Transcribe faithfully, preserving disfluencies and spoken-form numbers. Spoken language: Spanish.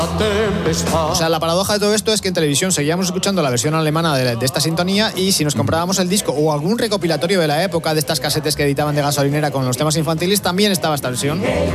O sea, la paradoja de todo esto es que en televisión seguíamos escuchando la versión alemana de, de esta sintonía, y si nos comprábamos el disco o algún recopilatorio de la época de estas casetes que editaban de gasolinera con los temas infantiles, también estaba esta versión.